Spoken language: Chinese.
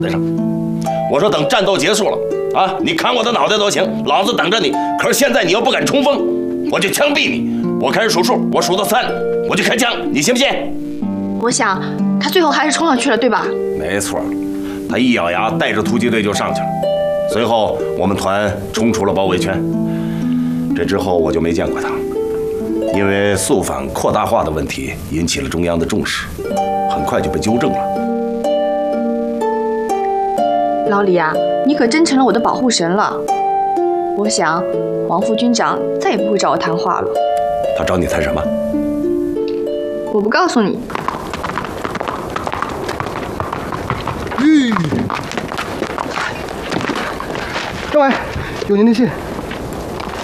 袋上。我说等战斗结束了啊，你砍我的脑袋都行，老子等着你。可是现在你要不敢冲锋，我就枪毙你。我开始数数，我数到3，我就开枪，你信不信？ 我想他最后还是冲上去了，对吧？ 没错，他一咬牙，带着突击队就上去了。随后我们团冲出了包围圈。这之后我就没见过他，因为肃反扩大化的问题引起了中央的重视，很快就被纠正了。 老李啊，你可真成了我的保护神了。我想黄副军长再也不会找我谈话了。 他找你谈什么？ 我不告诉你。 政委，有您的信。